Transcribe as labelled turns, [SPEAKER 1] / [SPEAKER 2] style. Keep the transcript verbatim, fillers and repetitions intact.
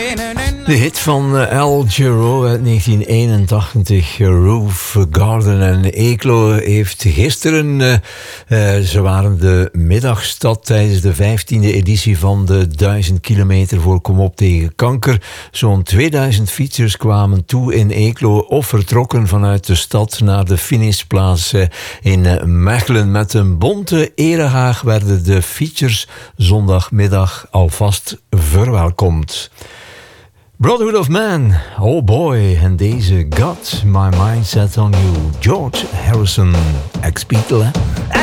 [SPEAKER 1] De hit van Al Jarreau uit negentien eenentachtig, Roof Garden. En Eeklo heeft gisteren, uh, uh, ze waren de middagstad tijdens de vijftiende editie van de duizend kilometer voor Kom op tegen kanker. Zo'n tweeduizend fietsers kwamen toe in Eeklo of vertrokken vanuit de stad naar de finishplaats uh, in uh, Mechelen. Met een bonte erehaag werden de fietsers zondagmiddag alvast verwelkomd. Brotherhood of Man, oh boy, en deze Got My Mind Set On You, George Harrison, ex-Beatle, hè?